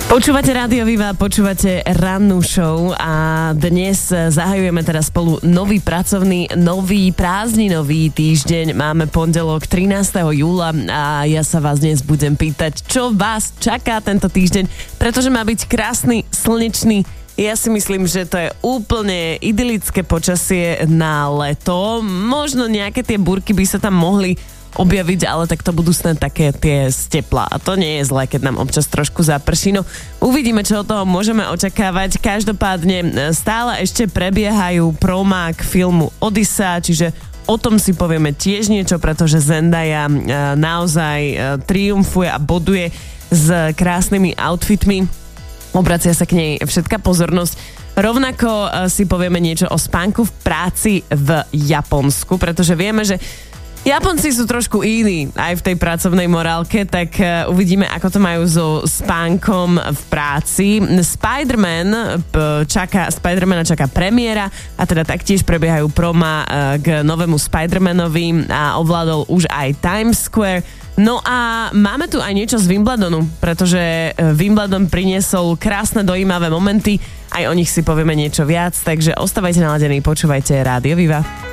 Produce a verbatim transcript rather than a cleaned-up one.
Počúvate Rádio Viva, počúvate rannú show a dnes zahajujeme teraz spolu nový pracovný, nový prázdninový týždeň. Máme pondelok trinásteho júla a ja sa vás dnes budem pýtať, čo vás čaká tento týždeň, pretože má byť krásny, slnečný. Ja si myslím, že to je úplne idylické počasie na leto. Možno nejaké tie búrky by sa tam mohli objaviť, ale tak to budú snad také tie z tepla. A to nie je zlé, keď nám občas trošku zaprší. No, uvidíme, čo od toho môžeme očakávať. Každopádne stále ešte prebiehajú promá k filmu Odyssea, čiže o tom si povieme tiež niečo, pretože Zendaya naozaj triumfuje a boduje s krásnymi outfitmi. Obracia sa k nej všetká pozornosť. Rovnako si povieme niečo o spánku v práci v Japonsku, pretože vieme, že Japonci sú trošku iní aj v tej pracovnej morálke, tak uh, uvidíme, ako to majú so spánkom v práci. Spider-Man čaká, Spider-Mana čaká premiéra a teda taktiež prebiehajú proma uh, k novému Spider-Manovi a ovládol už aj Times Square. No a máme tu aj niečo z Wimbledonu, pretože Wimbledon priniesol krásne dojímavé momenty, aj o nich si povieme niečo viac, takže ostávajte naladení, počúvajte Rádio Viva.